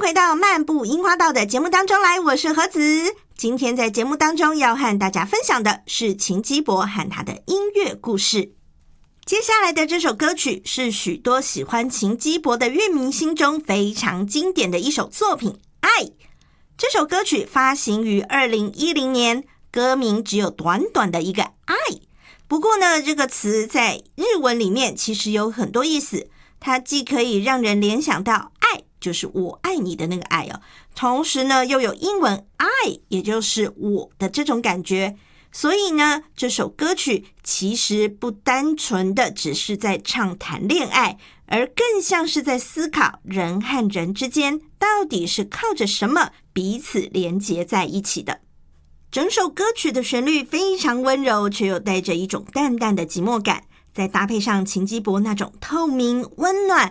回到漫步樱花道的节目当中来，我是何子。今天在节目当中要和大家分享的是秦基博和他的音乐故事。接下来的这首歌曲是许多喜欢秦基博的乐迷心中非常经典的一首作品《爱》。这首歌曲发行于2010年，歌名只有短短的一个爱。不过呢，这个词在日文里面其实有很多意思，它既可以让人联想到爱，就是我爱你的那个爱哦，同时呢又有英文爱，也就是我的这种感觉。所以呢，这首歌曲其实不单纯的只是在唱谈恋爱，而更像是在思考人和人之间到底是靠着什么彼此连结在一起的。整首歌曲的旋律非常温柔，却又带着一种淡淡的寂寞感，再搭配上秦基博那种透明、温暖